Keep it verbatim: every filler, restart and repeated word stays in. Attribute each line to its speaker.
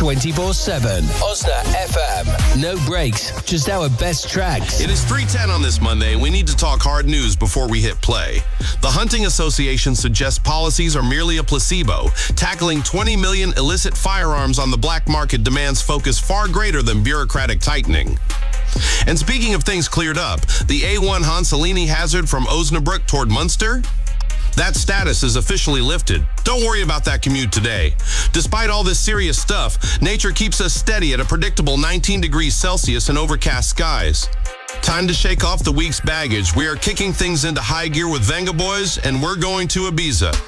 Speaker 1: twenty-four seven. Osna F M. No breaks, just our best tracks.
Speaker 2: It is three ten on this Monday, and we need to talk hard news before we hit play. The Hunting Association suggests policies are merely a placebo. Tackling twenty million illicit firearms on the black market demands focus far greater than bureaucratic tightening. And speaking of things cleared up, the A one Honsolini hazard from Osnabrück toward Munster? That status is officially lifted. Don't worry about that commute today. Despite all this serious stuff, nature keeps us steady at a predictable nineteen degrees Celsius and overcast skies. Time to shake off the week's baggage. We are kicking things into high gear with Venga Boys, and we're going to Ibiza.